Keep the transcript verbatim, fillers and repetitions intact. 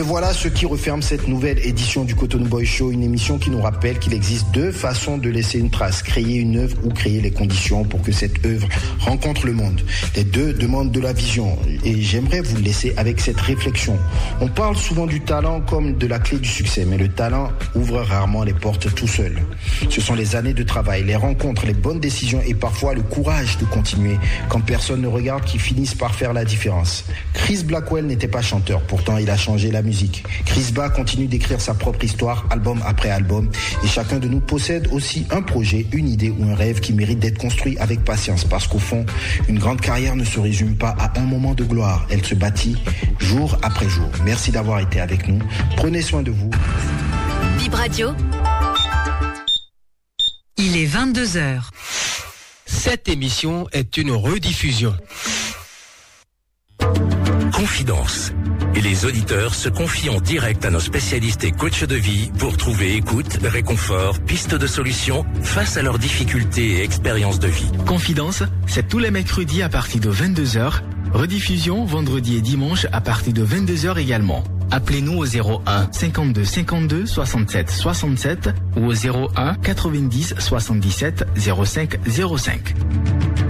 Et voilà ce qui referme cette nouvelle édition du Cotonou Boy Show, une émission qui nous rappelle qu'il existe deux façons de laisser une trace, créer une œuvre ou créer les conditions pour que cette œuvre rencontre le monde. Les deux demandent de la vision et j'aimerais vous laisser avec cette réflexion. On parle souvent du talent comme de la clé du succès, mais le talent ouvre rarement les portes tout seul. Ce sont les années de travail, les rencontres, les bonnes décisions et parfois le courage de continuer quand personne ne regarde qui finissent par faire la différence. Chris Blackwell n'était pas chanteur, pourtant il a changé la musique. Chris Ba continue d'écrire sa propre histoire, album après album, et chacun de nous possède aussi un projet, une idée ou un rêve qui mérite d'être construit avec patience, parce qu'au fond, une grande carrière ne se résume pas à un moment de gloire, elle se bâtit jour après jour. Merci d'avoir été avec nous, prenez soin de vous. Bip Radio. Il est vingt-deux heures. Cette émission est une rediffusion. Confidence. Et les auditeurs se confient en direct à nos spécialistes et coachs de vie pour trouver écoute, réconfort, pistes de solutions face à leurs difficultés et expériences de vie. Confidence, c'est tous les mercredis à partir de vingt-deux heures. Rediffusion vendredi et dimanche à partir de vingt-deux heures également. Appelez-nous au zéro un cinquante-deux cinquante-deux soixante-sept soixante-sept ou au zéro un quatre-vingt-dix soixante-dix-sept zéro cinq zéro cinq.